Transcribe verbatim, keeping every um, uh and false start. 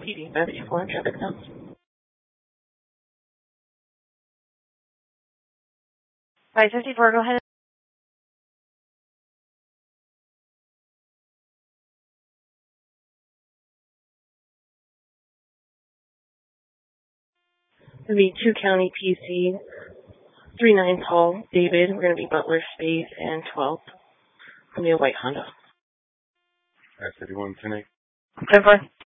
P D five eight four, traffic now. five fifty-four, go ahead. It'll be two County P C, three nine Paul, David. We're going to be Butler Space and twelve. It's going to be a white Honda. F thirty-one, ten eight. ten four.